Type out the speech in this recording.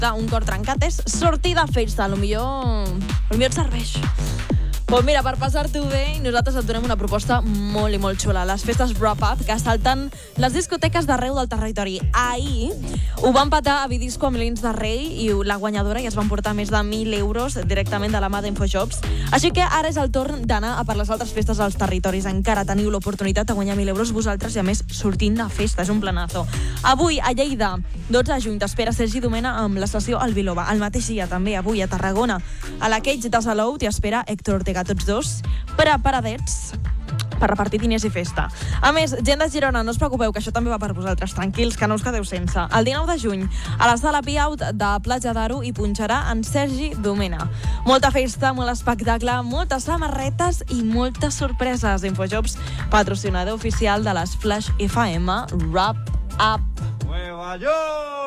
un cor trencat és sortir de festa. Potser et serveix. Doncs mira, per passar-t'ho bé, nosaltres et donem una proposta molt i molt xula. Les festes wrap-up que salten les discoteques d'arreu del territori. Ahir ho van patar a Vidisco amb Molins de Rei i la guanyadora i es van portar més de 1.000 euros directament de la mà d'Infojobs. Així que ara és el torn d'anar a per les altres festes als territoris. Encara teniu l'oportunitat de guanyar 1.000 euros vosaltres i a més sortint de festa. És un planazo. Avui a Lleida, 12 de juny, t'espera Sergi Domena amb la sessió al Biloba. El mateix dia també avui a Tarragona. A la Cage de Salou t'hi espera Héctor Ortega. Tots dos preparadets per repartir diners i festa. A més, gent de Girona, no us preocupeu, que això també va per vosaltres. Tranquils, que no us quedeu sense. El 19 de juny, a la sala Piaut de Platja d'Aro, hi punxarà en Sergi Domena. Molta festa, molt espectacle, moltes samarretes i moltes sorpreses. Infojobs, patrocinador oficial de les Flash FM Wrap Up. Nueva York!